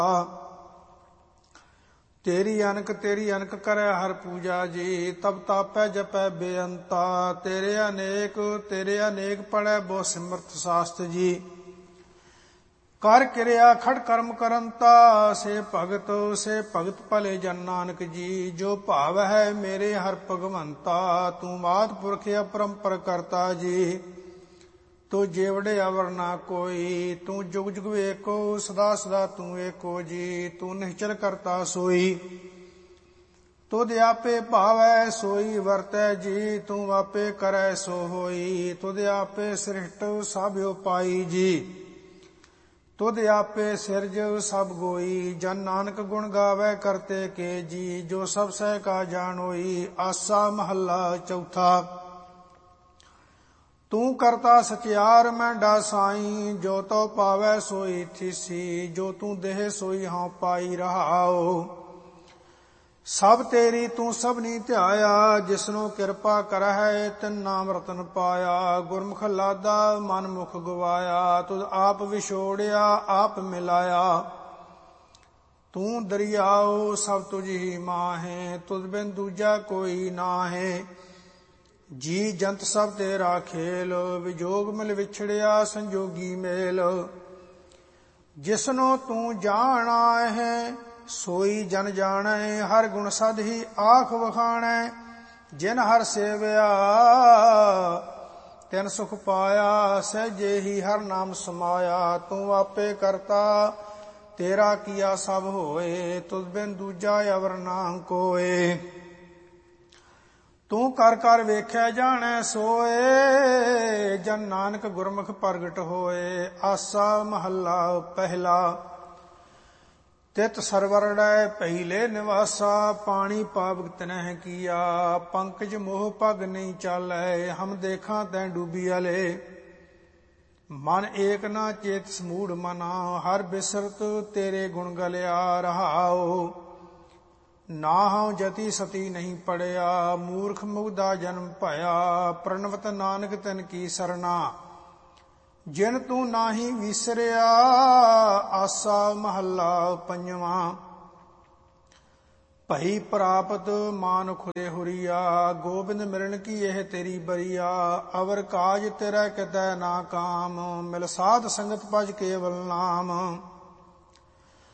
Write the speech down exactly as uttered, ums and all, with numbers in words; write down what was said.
तेरी अनक तेरी अनक करे हर पूजा जी, तब तापै जपै बेअंता। तेरे अनेक तेरे अनेक पढ़ै बो सिमरत शास्त्र जी। कर क्रिया खड़ कर्म करंता, से भगत से भगत भले जन नानक जी। जो भाव है मेरे हर भगवंता, तू मात पुरख अपरंपर करता जी। तू जेवड़े अवर ना कोई, तू जुग जुग एको, सदा सदा तू एको जी। तू निश्चल करता सोई, तुद आपे भावै सोई वरतै जी। तू आपे करै सो होई, तुद आपे सृष्ट सब उपाई जी। तुद आपे सिरज सब गोई, जन नानक गुण गावै करते के जी। जो सब सह का जानोई, आसा महला चौथा। तू करता सचियार मैं डासाई, जो तो पावै सोई थीसी। जो तू देह सोई हाँ पाई रहाओ, सब तेरी तू सबनी ध्याया। जिसनो कृपा कर है तिन नाम रतन पाया। गुरमुख लादा मन मुख गवाया, तुद आप विछोड़िया आप मिलाया। तू दरियाओ सब तुझ ही माहे, तुद बिन दूजा कोई नाहे। जी जंत सब तेरा खेल, विजोग मिल विछड़िया संजोगी मेल। जिसनो तू जाना है सोई जन जाने, हर गुण सद ही आख वखाणै। जिन हर सेवया तिन सुख पाया, सहजे ही हर नाम समाया। तू आपे करता तेरा किया सब होए, तुद बिन दूजा अवर ना कोए। तू कर कर वेख्या जाने सोए, जन नानक गुरमुख प्रगट होए। आसा महला पहला। तित सरवरड़ै पहिले निवासा, पानी पावक तिनह किया। पंकज मोह पग नहीं चालै, हम देखा तैं डूबियाले। मन एक ना चेत समूढ़ मना, हर बिसरत तेरे गुण गलिया रहाओ। ना हूँ जति सती नहीं पड़िया, मूर्ख मुग्धा जन्म भया। प्रणवत नानक तिन की सरना, जिन तू नाही विसरिया। आसा महला पंजवा। भई प्राप्त मानुख हुरिया, गोबिंद मिलन की यह तेरी बरिया। अवर काज तेरा कितै ना काम, मिल साध संगत भज केवल नाम।